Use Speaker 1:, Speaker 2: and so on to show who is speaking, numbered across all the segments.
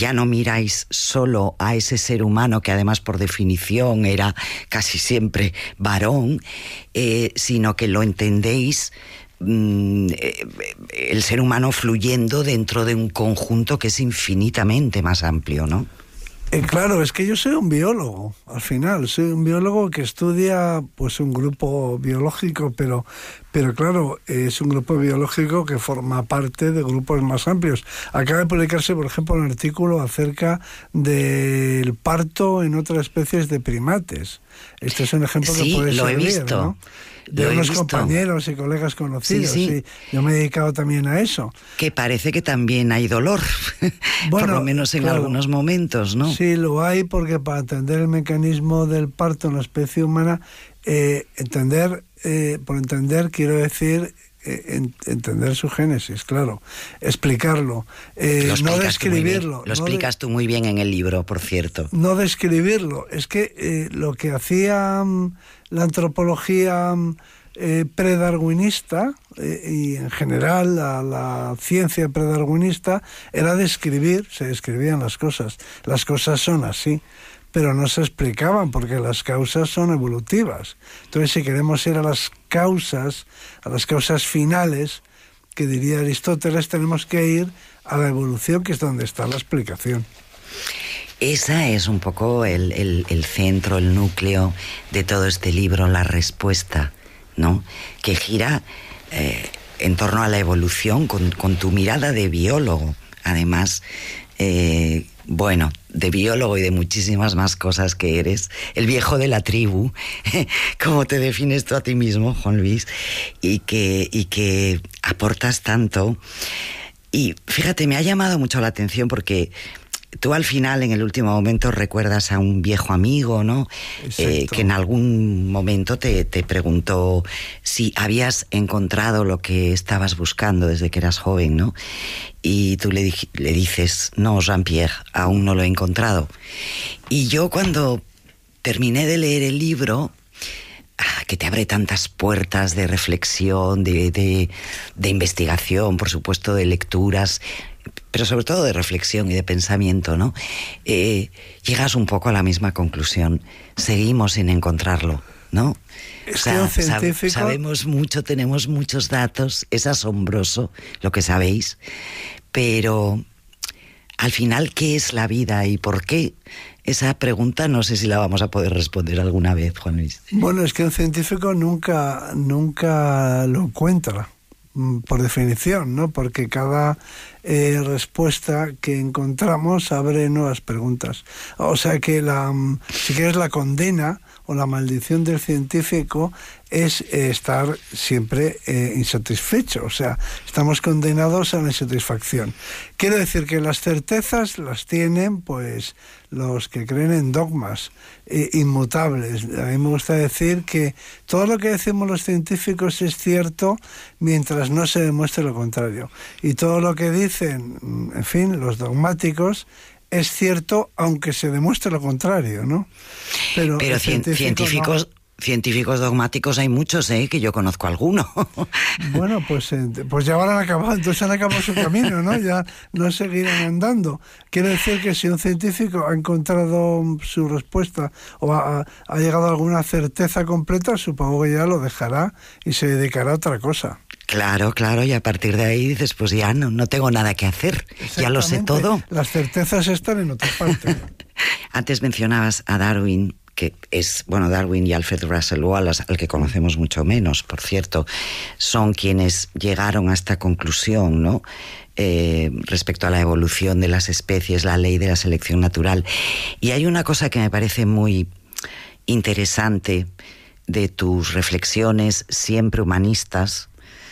Speaker 1: ya no miráis solo a ese ser humano que además por definición era casi siempre varón, sino que lo entendéis el ser humano fluyendo dentro de un conjunto que es infinitamente más amplio, ¿no?
Speaker 2: Claro, es que yo soy un biólogo, al final, soy un biólogo que estudia pues un grupo biológico, pero claro, es un grupo biológico que forma parte de grupos más amplios. Acaba de publicarse, por ejemplo, un artículo acerca del parto en otras especies de primates. Este es un ejemplo que puede servir,
Speaker 1: lo he visto.
Speaker 2: ¿no? De unos compañeros y colegas conocidos. Sí. Yo me he dedicado también a eso.
Speaker 1: Que parece que también hay dolor, bueno, por lo menos en algunos momentos, ¿no?
Speaker 2: Sí, lo hay, porque para entender el mecanismo del parto en la especie humana, por entender quiero decir entender su génesis, claro, explicarlo, no describirlo.
Speaker 1: Lo explicas tú muy bien en el libro, por cierto.
Speaker 2: No describirlo, es que lo que hacía la antropología predarwinista y en general la ciencia predarwinista era describir, se describían las cosas son así, pero no se explicaban porque las causas son evolutivas. Entonces, si queremos ir a las causas finales, que diría Aristóteles, tenemos que ir a la evolución, que es donde está la explicación.
Speaker 1: Esa es un poco el centro, el núcleo de todo este libro, la respuesta, ¿no? Que gira en torno a la evolución con tu mirada de biólogo, además, bueno, de biólogo y de muchísimas más cosas que eres, el viejo de la tribu, como te defines tú a ti mismo, Juan Luis, y que aportas tanto. Y fíjate, me ha llamado mucho la atención porque tú al final, en el último momento, recuerdas a un viejo amigo, ¿no? Que en algún momento te preguntó si habías encontrado lo que estabas buscando desde que eras joven, ¿no? Y tú le dices, no, Jean-Pierre, aún no lo he encontrado. Y yo cuando terminé de leer el libro, que te abre tantas puertas de reflexión, de investigación, por supuesto, de lecturas, pero sobre todo de reflexión y de pensamiento, ¿no? Llegas un poco a la misma conclusión. Seguimos sin encontrarlo, ¿no?
Speaker 2: Es que un científico...
Speaker 1: Sabemos mucho, tenemos muchos datos, es asombroso lo que sabéis, pero al final, ¿qué es la vida y por qué? Esa pregunta no sé si la vamos a poder responder alguna vez, Juan Luis.
Speaker 2: Bueno, es que un científico nunca lo encuentra, por definición, ¿no? Porque cada respuesta que encontramos abre nuevas preguntas. O sea que si quieres, la condena o la maldición del científico es estar siempre insatisfecho. O sea, estamos condenados a la insatisfacción. Quiero decir que las certezas las tienen pues los que creen en dogmas inmutables. A mí me gusta decir que todo lo que decimos los científicos es cierto mientras no se demuestre lo contrario. Y todo lo que dicen, en fin, los dogmáticos, es cierto aunque se demuestre lo contrario, ¿no? Pero
Speaker 1: científicos... No. Científicos dogmáticos hay muchos, que yo conozco alguno.
Speaker 2: Bueno, pues ya habrán acabado, entonces han acabado su camino, ¿no? Ya no seguirán andando. Quiere decir que si un científico ha encontrado su respuesta o ha llegado a alguna certeza completa, supongo que ya lo dejará y se dedicará a otra cosa.
Speaker 1: Claro, y a partir de ahí dices, pues ya no tengo nada que hacer, ya lo sé todo.
Speaker 2: Las certezas están en otra parte.
Speaker 1: Antes mencionabas a Darwin, que es, Darwin y Alfred Russel Wallace, al que conocemos mucho menos, por cierto, son quienes llegaron a esta conclusión, ¿no? Respecto a la evolución de las especies, la ley de la selección natural. Y hay una cosa que me parece muy interesante de tus reflexiones, siempre humanistas,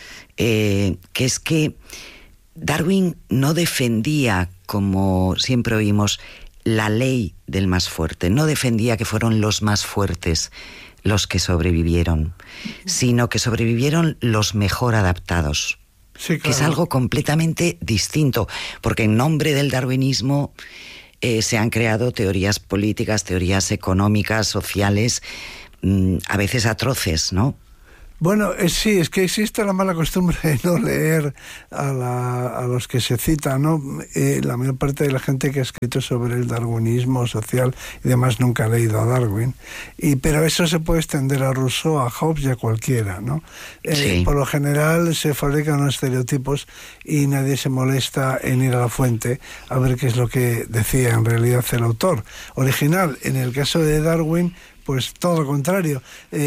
Speaker 1: que es que Darwin no defendía, como siempre oímos, la ley del más fuerte, no defendía que fueron los más fuertes los que sobrevivieron, sino que sobrevivieron los mejor adaptados. Sí, claro. Que es algo completamente distinto, porque en nombre del darwinismo se han creado teorías políticas, teorías económicas, sociales, a veces atroces, ¿no?
Speaker 2: Bueno, sí, es que existe la mala costumbre de no leer a los que se citan, ¿no? La mayor parte de la gente que ha escrito sobre el darwinismo social y demás nunca ha leído a Darwin, pero eso se puede extender a Rousseau, a Hobbes y a cualquiera, ¿no?
Speaker 1: Sí.
Speaker 2: Por lo general se fabrican unos estereotipos y nadie se molesta en ir a la fuente a ver qué es lo que decía en realidad el autor original. En el caso de Darwin, pues todo lo contrario.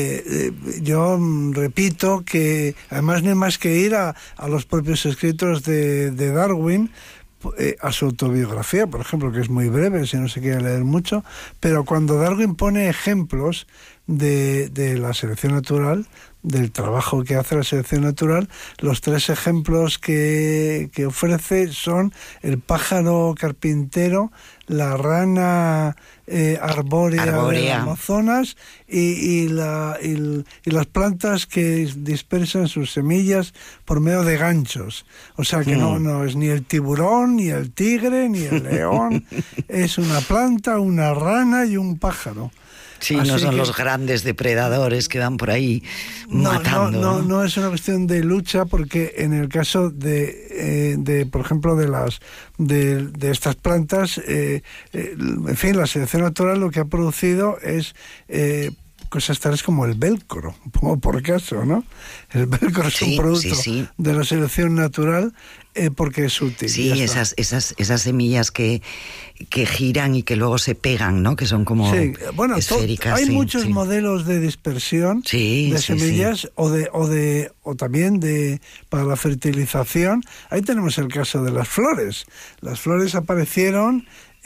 Speaker 2: Yo repito que además no hay más que ir a los propios escritos de Darwin, a su autobiografía, por ejemplo, que es muy breve, si no se quiere leer mucho, pero cuando Darwin pone ejemplos de la selección natural, del trabajo que hace la selección natural, los 3 ejemplos que ofrece son el pájaro carpintero, la rana arbórea del Amazonas y las plantas que dispersan sus semillas por medio de ganchos. O sea que no es ni el tiburón, ni el tigre, ni el león, es una planta, una rana y un pájaro.
Speaker 1: Sí, así no son los grandes depredadores que van por ahí matando.
Speaker 2: No es una cuestión de lucha, porque en el caso de por ejemplo, de estas plantas, en fin, la selección natural lo que ha producido es cosas tales como el velcro, como por caso, ¿no? El velcro es un producto de la selección natural porque es útil.
Speaker 1: Sí, esas semillas que giran y que luego se pegan, ¿no? Que son como esféricas.
Speaker 2: Hay muchos modelos de dispersión de semillas o también para la fertilización. Ahí tenemos el caso de las flores. Las flores aparecieron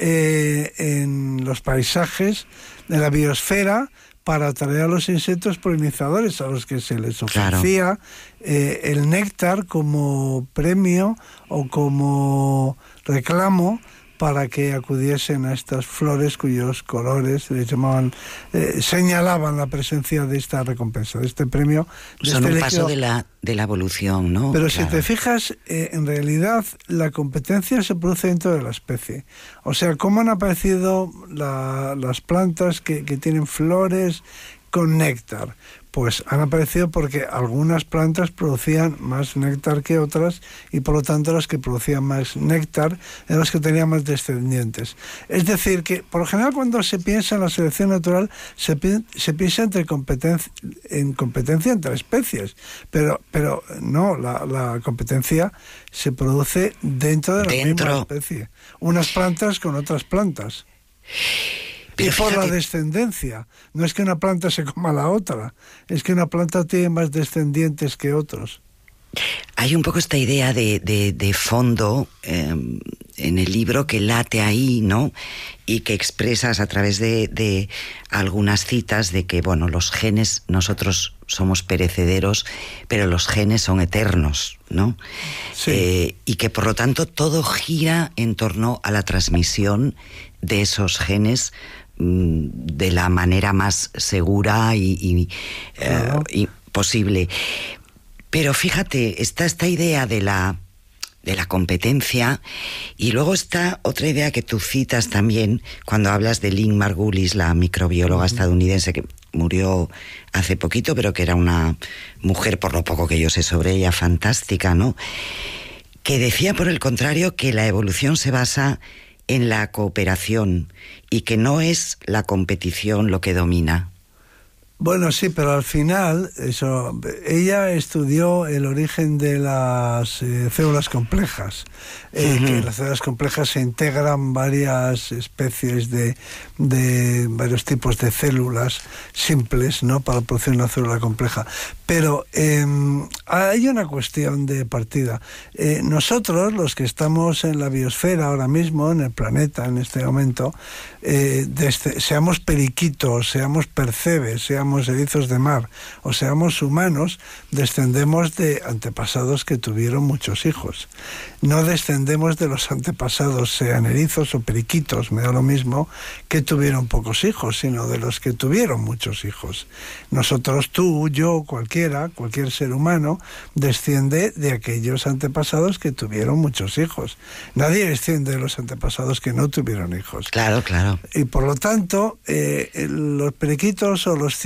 Speaker 2: en los paisajes de la biosfera para atraer a los insectos polinizadores, a los que se les ofrecía el néctar como premio o como reclamo para que acudiesen a estas flores cuyos colores les llamaban, señalaban la presencia de esta recompensa, de este premio.
Speaker 1: Son un paso de la evolución, ¿no?
Speaker 2: Pero si te fijas, en realidad la competencia se produce dentro de la especie. O sea, ¿cómo han aparecido las plantas que tienen flores con néctar? Pues han aparecido porque algunas plantas producían más néctar que otras y por lo tanto las que producían más néctar eran las que tenían más descendientes. Es decir, que por lo general cuando se piensa en la selección natural se piensa en competencia entre especies, pero no, la competencia se produce dentro de la misma especie. Unas plantas con otras plantas. Y por la descendencia. No es que una planta se coma a la otra, es que una planta tiene más descendientes que otros.
Speaker 1: Hay un poco esta idea de fondo en el libro que late ahí, ¿no? Y que expresas a través de algunas citas de que, bueno, los genes, nosotros somos perecederos, pero los genes son eternos, ¿no?
Speaker 2: Sí.
Speaker 1: Y que por lo tanto todo gira en torno a la transmisión de esos genes de la manera más segura y posible. Pero fíjate, está esta idea de la competencia y luego está otra idea que tú citas también cuando hablas de Lynn Margulis, la microbióloga estadounidense que murió hace poquito, pero que era una mujer, por lo poco que yo sé sobre ella, fantástica, ¿no? Que decía, por el contrario, que la evolución se basa en la cooperación y que no es la competición lo que domina.
Speaker 2: Bueno, sí, pero al final, ella estudió el origen de las células complejas, que las células complejas se integran varias especies de varios tipos de células simples, ¿no?, para producir una célula compleja. Pero hay una cuestión de partida. Nosotros, los que estamos en la biosfera ahora mismo, en el planeta, en este momento, seamos periquitos, seamos percebes, seamos erizos de mar o seamos humanos, descendemos de antepasados que tuvieron muchos hijos. No descendemos de los antepasados, sean erizos o periquitos, me da lo mismo, que tuvieron pocos hijos, sino de los que tuvieron muchos hijos. Nosotros, tú, yo, cualquier ser humano, desciende de aquellos antepasados que tuvieron muchos hijos. Nadie desciende de los antepasados que no tuvieron hijos.
Speaker 1: Claro, claro.
Speaker 2: Y por lo tanto, los periquitos o los ciervos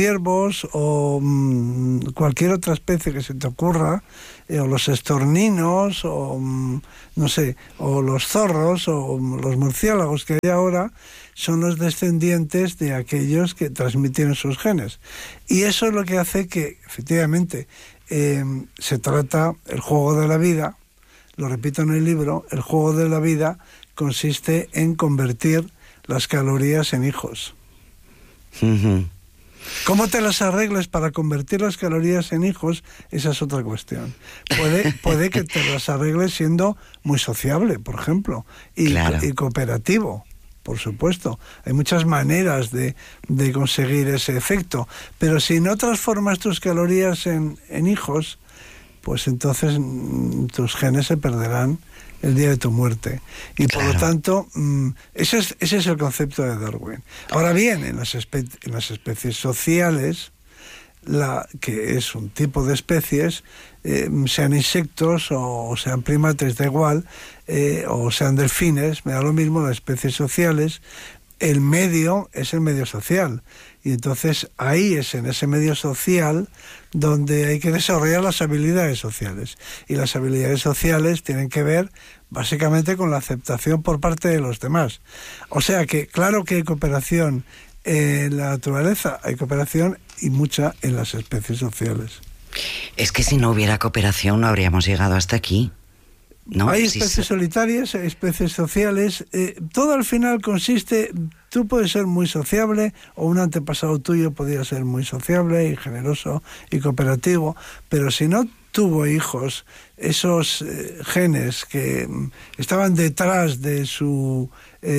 Speaker 2: ciervos o cualquier otra especie que se te ocurra, o los estorninos, o no sé, o los zorros, o los murciélagos que hay ahora, son los descendientes de aquellos que transmitieron sus genes. Y eso es lo que hace que, efectivamente, se trata el juego de la vida, lo repito en el libro, el juego de la vida consiste en convertir las calorías en hijos.
Speaker 1: Uh-huh.
Speaker 2: ¿Cómo te las arregles para convertir las calorías en hijos? Esa es otra cuestión. Puede que te las arregles siendo muy sociable, por ejemplo, y cooperativo, por supuesto. Hay muchas maneras de conseguir ese efecto, pero si no transformas tus calorías en hijos, pues entonces tus genes se perderán el día de tu muerte. Y por lo tanto, ese es el concepto de Darwin. Ahora bien, en las especies sociales, que es un tipo de especies, sean insectos o sean primates, da igual, o sean delfines, me da lo mismo, las especies sociales, el medio es el medio social. Y entonces ahí es en ese medio social donde hay que desarrollar las habilidades sociales. Y las habilidades sociales tienen que ver básicamente con la aceptación por parte de los demás. O sea que claro que hay cooperación en la naturaleza, hay cooperación y mucha en las especies sociales.
Speaker 1: Es que si no hubiera cooperación no habríamos llegado hasta aquí. ¿No?
Speaker 2: Hay especies solitarias, hay especies sociales, todo al final consiste, tú puedes ser muy sociable, o un antepasado tuyo podría ser muy sociable y generoso y cooperativo, pero si no tuvo hijos, esos genes que estaban detrás de su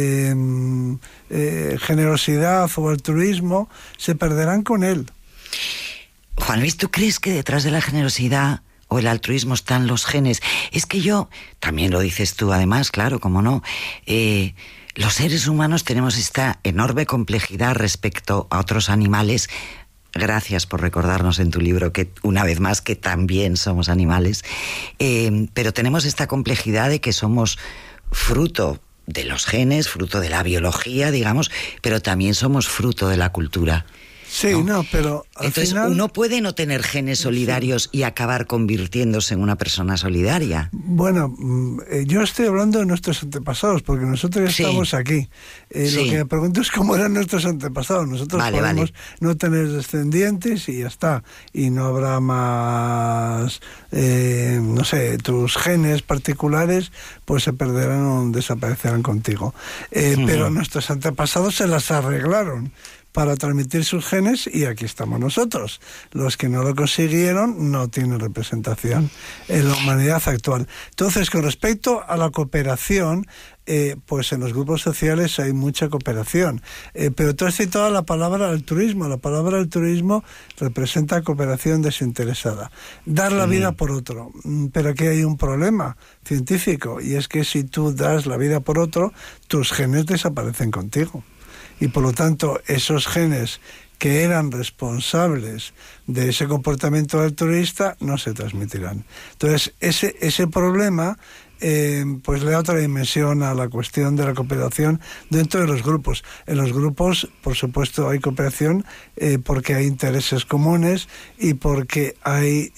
Speaker 2: generosidad o altruismo, se perderán con él.
Speaker 1: Juan Luis, ¿tú crees que detrás de la generosidad o el altruismo están los genes? Es que yo, también lo dices tú además, claro, cómo no, los seres humanos tenemos esta enorme complejidad respecto a otros animales. Gracias por recordarnos en tu libro que, una vez más, que también somos animales, pero tenemos esta complejidad de que somos fruto de los genes, fruto de la biología, digamos, pero también somos fruto de la cultura.
Speaker 2: Sí, no, pero al
Speaker 1: entonces
Speaker 2: final,
Speaker 1: uno puede no tener genes solidarios y acabar convirtiéndose en una persona solidaria.
Speaker 2: Bueno, yo estoy hablando de nuestros antepasados, porque nosotros ya estamos aquí. Lo que me pregunto es cómo eran nuestros antepasados. Nosotros podemos no tener descendientes y ya está. Y no habrá más, no sé, tus genes particulares pues se perderán o desaparecerán contigo. Pero nuestros antepasados se las arreglaron para transmitir sus genes y aquí estamos nosotros. Los que no lo consiguieron no tienen representación en la humanidad actual. Entonces, con respecto a la cooperación, pues en los grupos sociales hay mucha cooperación. Pero tú has citado la palabra altruismo. La palabra altruismo representa cooperación desinteresada. Dar la vida por otro. Pero aquí hay un problema científico, y es que si tú das la vida por otro, tus genes desaparecen contigo. Y por lo tanto, esos genes que eran responsables de ese comportamiento altruista no se transmitirán. Entonces, ese problema pues le da otra dimensión a la cuestión de la cooperación dentro de los grupos. En los grupos, por supuesto, hay cooperación porque hay intereses comunes y porque hay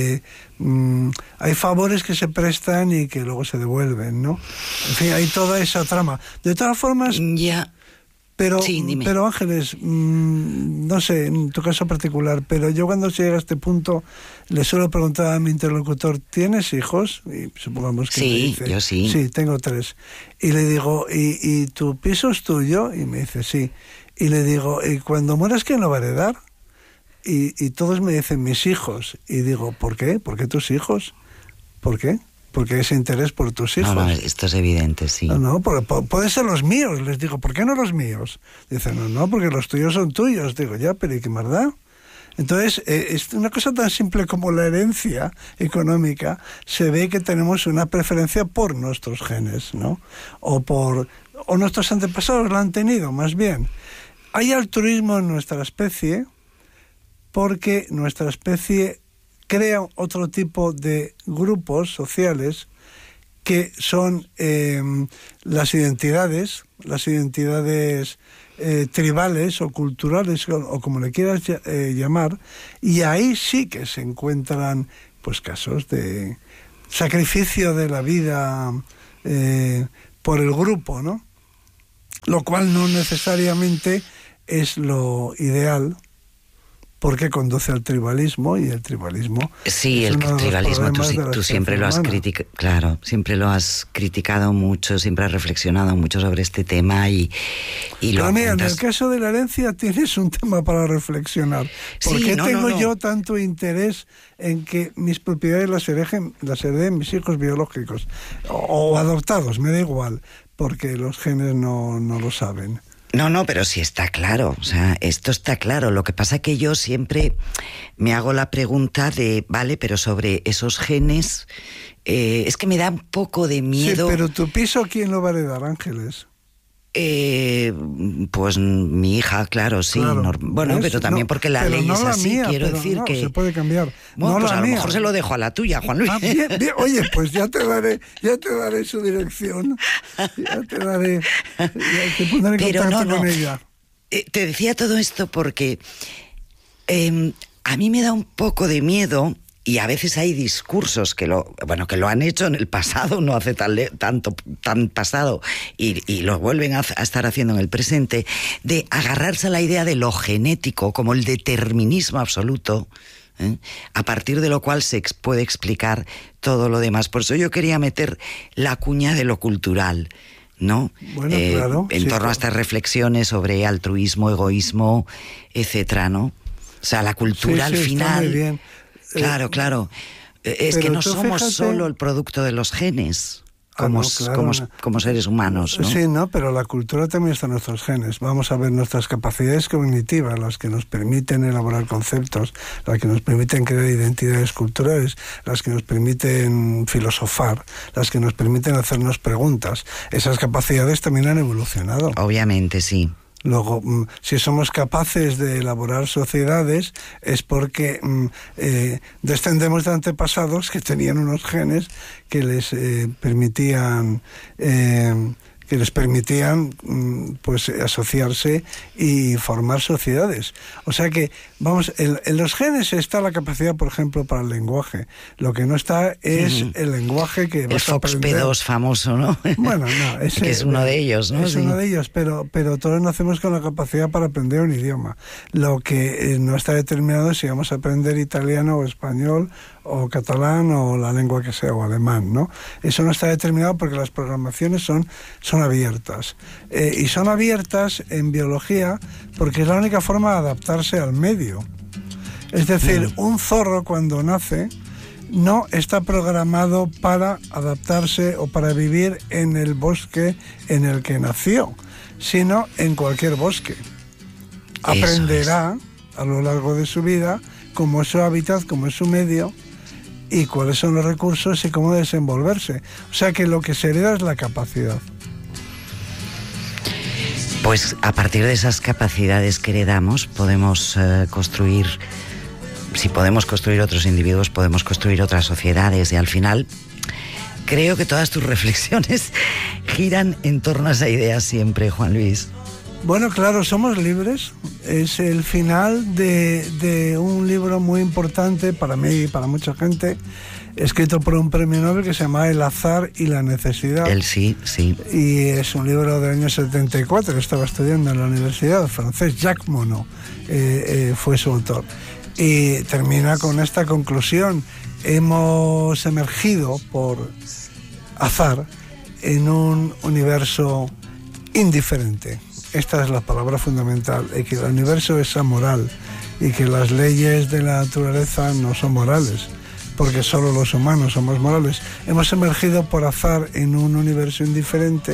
Speaker 2: favores que se prestan y que luego se devuelven, ¿no? En fin, hay toda esa trama. De todas formas... Pero Ángeles, no sé, en tu caso particular, pero yo cuando llega a este punto le suelo preguntar a mi interlocutor, ¿tienes hijos? Y supongamos que me dice,
Speaker 1: yo sí.
Speaker 2: Sí, tengo 3. Y le digo, ¿y tu piso es tuyo? Y me dice, sí. Y le digo, ¿y cuando mueras quién lo va a heredar? Y todos me dicen, mis hijos. Y digo, ¿por qué? ¿Por qué tus hijos? ¿Por qué? Porque ese interés por tus hijos.
Speaker 1: No, esto es evidente, sí.
Speaker 2: No, pueden ser los míos. Les digo, ¿por qué no los míos? Dicen, no, porque los tuyos son tuyos. Digo, ya, pero ¿y qué más da? Entonces, es una cosa tan simple como la herencia económica. Se ve que tenemos una preferencia por nuestros genes, ¿no? O nuestros antepasados la han tenido, más bien. Hay altruismo en nuestra especie porque nuestra especie crea otro tipo de grupos sociales que son las identidades, las identidades tribales o culturales, o como le quieras llamar, y ahí sí que se encuentran pues casos de sacrificio de la vida por el grupo, ¿no? Lo cual no necesariamente es lo ideal, porque conduce al tribalismo, y el tribalismo...
Speaker 1: Sí, el tribalismo tú siempre lo has criticado, claro, siempre lo has criticado mucho, siempre has reflexionado mucho sobre este tema y lo
Speaker 2: Pero mira,
Speaker 1: apuntas.
Speaker 2: en el caso de la herencia tienes un tema para reflexionar. ¿Por qué tengo yo tanto interés en que mis propiedades las hereden mis hijos biológicos o adoptados? Me da igual, porque los genes no lo saben.
Speaker 1: No, pero sí está claro, o sea, esto está claro. Lo que pasa es que yo siempre me hago la pregunta de, vale, pero sobre esos genes, es que me da un poco de miedo.
Speaker 2: Sí, pero tu piso, ¿quién lo va a heredar, Ángeles?
Speaker 1: Pues mi hija, claro, sí.
Speaker 2: Claro,
Speaker 1: bueno, pero también porque la ley es así,
Speaker 2: mía,
Speaker 1: quiero decir
Speaker 2: no,
Speaker 1: que...
Speaker 2: se puede cambiar.
Speaker 1: Bueno, pues a lo
Speaker 2: mía.
Speaker 1: mejor se lo dejo a la tuya, Juan Luis.
Speaker 2: Bien. Oye, pues ya te daré su dirección. Ya te pondré en contacto con ella.
Speaker 1: Te decía todo esto porque a mí me da un poco de miedo. Y a veces hay discursos que lo han hecho en el pasado, no hace tan pasado, y lo vuelven a estar haciendo en el presente, de agarrarse a la idea de lo genético como el determinismo absoluto, a partir de lo cual se puede explicar todo lo demás. Por eso yo quería meter la cuña de lo cultural, ¿no?
Speaker 2: Bueno, claro.
Speaker 1: En torno a estas reflexiones sobre altruismo, egoísmo, etcétera, ¿no? O sea, la cultura al final...
Speaker 2: Está muy bien.
Speaker 1: Claro. Es que no somos solo el producto de los genes como seres humanos, ¿no?
Speaker 2: Sí, pero la cultura también está en nuestros genes. Vamos a ver nuestras capacidades cognitivas, las que nos permiten elaborar conceptos, las que nos permiten crear identidades culturales, las que nos permiten filosofar, las que nos permiten hacernos preguntas. Esas capacidades también han evolucionado.
Speaker 1: Obviamente, sí.
Speaker 2: Luego, si somos capaces de elaborar sociedades es porque descendemos de antepasados que tenían unos genes que les permitían pues asociarse y formar sociedades. O sea que, vamos, en los genes está la capacidad, por ejemplo, para el lenguaje. Lo que no está es el lenguaje que vas a aprender.
Speaker 1: El FOXP2 famoso, ¿no?
Speaker 2: Bueno, no, ese,
Speaker 1: que es uno de ellos, ¿no?
Speaker 2: Es uno de ellos, pero todos nacemos con la capacidad para aprender un idioma. Lo que no está determinado es si vamos a aprender italiano o español o catalán o la lengua que sea, o alemán, ¿no? Eso no está determinado porque las programaciones son abiertas. Y son abiertas en biología porque es la única forma de adaptarse al medio. Es decir, un zorro cuando nace no está programado para adaptarse o para vivir en el bosque en el que nació, sino en cualquier bosque. Aprenderá a lo largo de su vida cómo es su hábitat, cómo es su medio y cuáles son los recursos y cómo desenvolverse. O sea que lo que se hereda es la capacidad.
Speaker 1: Pues a partir de esas capacidades que heredamos podemos construir, si podemos construir otros individuos, podemos construir otras sociedades, y al final creo que todas tus reflexiones giran en torno a esa idea siempre, Juan Luis.
Speaker 2: Bueno, claro, somos libres. Es el final de un libro muy importante para mí y para mucha gente, escrito por un premio Nobel que se llama El azar y la necesidad.
Speaker 1: Sí.
Speaker 2: Y es un libro del año 74, estaba estudiando en la universidad, francés, Jacques Monod fue su autor. Y termina con esta conclusión: hemos emergido por azar en un universo indiferente. Esta es la palabra fundamental, y que el universo es amoral y que las leyes de la naturaleza no son morales, porque solo los humanos somos morales. Hemos emergido por azar en un universo indiferente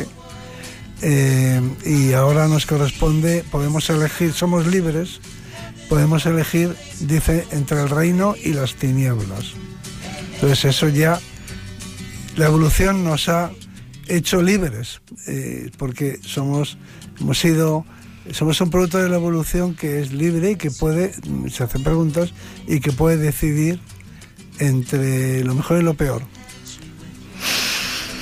Speaker 2: y ahora nos corresponde, podemos elegir, somos libres, podemos elegir, dice, entre el reino y las tinieblas. Entonces eso ya, la evolución nos ha hecho libres, porque somos un producto de la evolución que es libre y que puede, se hace preguntas y que puede decidir entre lo mejor y lo peor.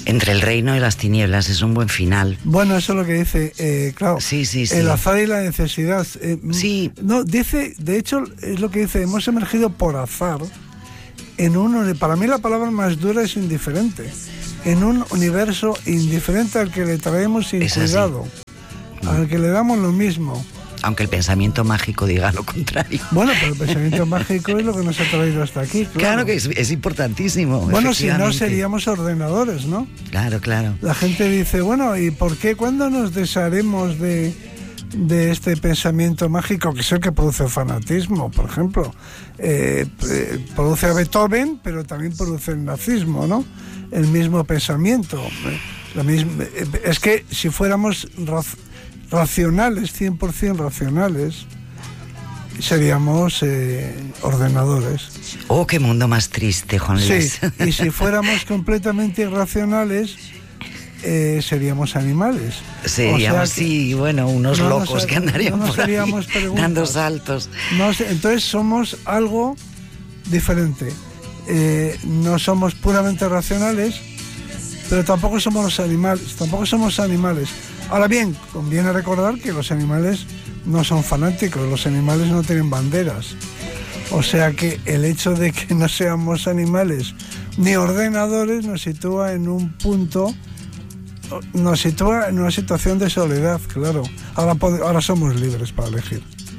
Speaker 1: Entre el reino y las tinieblas es un buen final.
Speaker 2: Bueno, eso es lo que dice, claro.
Speaker 1: Sí.
Speaker 2: El azar y la necesidad.
Speaker 1: Sí.
Speaker 2: No, dice, de hecho, es lo que dice, hemos emergido por azar en un... Para mí la palabra más dura es indiferente. En un universo indiferente al que le traemos sin cuidado. Al que le damos lo mismo.
Speaker 1: Aunque el pensamiento mágico diga lo contrario.
Speaker 2: Bueno, pero el pensamiento mágico es lo que nos ha traído hasta aquí.
Speaker 1: Claro que es importantísimo.
Speaker 2: Bueno, si no seríamos ordenadores, ¿no?
Speaker 1: Claro.
Speaker 2: La gente dice, bueno, ¿y por qué cuando nos desharemos de este pensamiento mágico, que es el que produce el fanatismo, por ejemplo? Produce a Beethoven, pero también produce el nazismo, ¿no? El mismo pensamiento. Es que si fuéramos racionales, 100% racionales, seríamos ordenadores.
Speaker 1: Oh, qué mundo más triste, Juan Luis.
Speaker 2: Sí, y si fuéramos completamente irracionales, seríamos animales.
Speaker 1: Seríamos, unos locos que andaríamos por ahí dando saltos.
Speaker 2: Entonces somos algo diferente. No somos puramente racionales, pero tampoco somos animales. Ahora bien, conviene recordar que los animales no son fanáticos, los animales no tienen banderas. O sea que el hecho de que no seamos animales ni ordenadores nos sitúa en un punto, nos sitúa en una situación de soledad, claro. Ahora somos libres para elegir.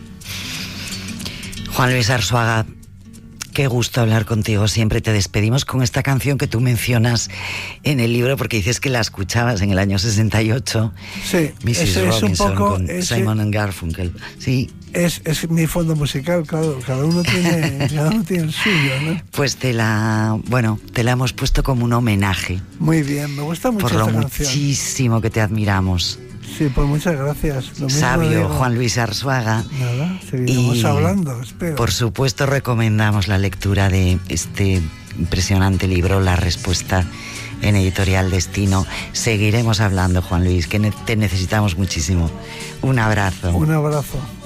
Speaker 1: Juan Luis Arzuaga, qué gusto hablar contigo. Siempre te despedimos con esta canción que tú mencionas en el libro, porque dices que la escuchabas en el año 68.
Speaker 2: Sí,
Speaker 1: Mrs. Robinson, es un poco con Simon and Garfunkel. Sí.
Speaker 2: Es mi fondo musical, claro. Cada uno tiene el suyo, ¿no?
Speaker 1: Pues te la hemos puesto como un homenaje.
Speaker 2: Muy bien, me gusta mucho esta canción.
Speaker 1: Por lo muchísimo que te admiramos.
Speaker 2: Sí, pues muchas gracias.
Speaker 1: Sabio Juan Luis Arzuaga.
Speaker 2: Nada, seguiremos hablando, espero.
Speaker 1: Por supuesto, recomendamos la lectura de este impresionante libro, La Respuesta, en Editorial Destino. Seguiremos hablando, Juan Luis, que te necesitamos muchísimo. Un abrazo.
Speaker 2: Un abrazo.